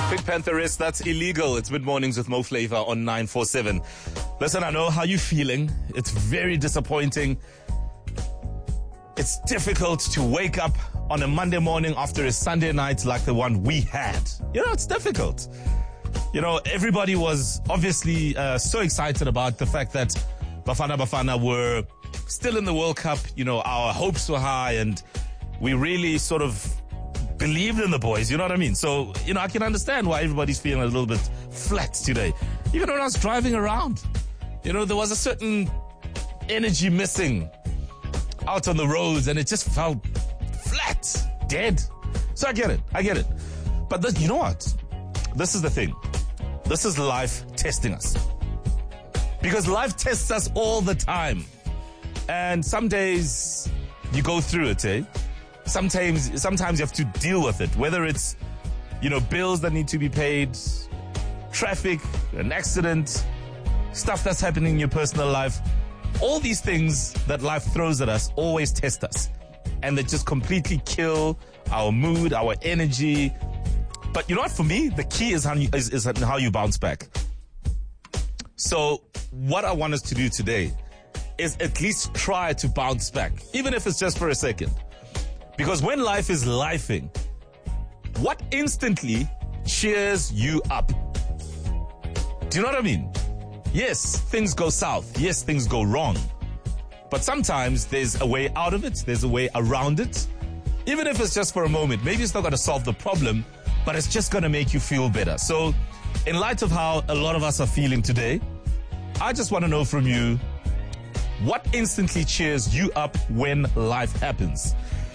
Big Pantherist, that's illegal. It's mid-mornings with Mo Flavor on 947. Listen, I know how you're feeling. It's very disappointing. It's difficult to wake up on a Monday morning after a Sunday night like the one we had. You know, it's difficult. You know, everybody was obviously so excited about the fact that Bafana were still in the World Cup. You know, our hopes were high and we really sort of believed in the boys, you know what I mean? So, you know, I can understand why everybody's feeling a little bit flat today. Even when I was driving around, you know, there was a certain energy missing out on the roads and it just felt flat, dead. So I get it. But this, you know what? This is the thing. This is life testing us. Because life tests us all the time. And some days you go through it, eh? Sometimes you have to deal with it, whether it's, you know, bills that need to be paid, traffic, an accident, stuff that's happening in your personal life. All these things that life throws at us always test us. And they just completely kill our mood, our energy. But you know what? For me, the key is how you bounce back. So what I want us to do today is at least try to bounce back, even if it's just for a second. Because when life is lifing, what instantly cheers you up? Do you know what I mean? Yes, things go south. Yes, things go wrong. But sometimes there's a way out of it. There's a way around it. Even if it's just for a moment. Maybe it's not going to solve the problem, but it's just going to make you feel better. So in light of how a lot of us are feeling today, I just want to know from you, what instantly cheers you up when life happens?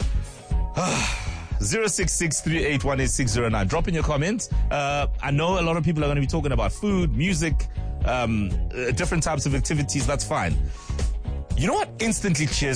06638188609. Drop in your comments. I know a lot of people are going to be talking about food, music, different types of activities. That's fine. You know what instantly cheers